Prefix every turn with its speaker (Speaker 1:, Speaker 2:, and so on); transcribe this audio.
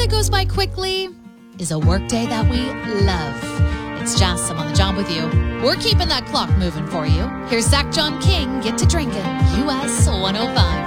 Speaker 1: day goes by quickly is a workday that we love. It's Jess, I'm on the job with you. We're keeping that clock moving for you. Here's Zach John King, Get to Drinking, US 105.